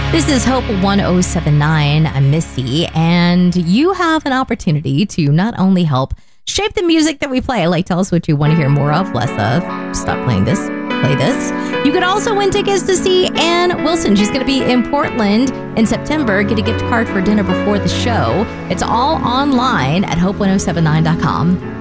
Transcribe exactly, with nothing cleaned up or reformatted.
This is Hope one oh seven point nine. I'm Misty, and you have an opportunity to not only help shape the music that we play, like tell us what you want to hear more of, less of, stop playing this, play this. You could also win tickets to see Ann Wilson. She's going to be in Portland in September. Get a gift card for dinner before the show. It's all online at hope one oh seven nine dot com.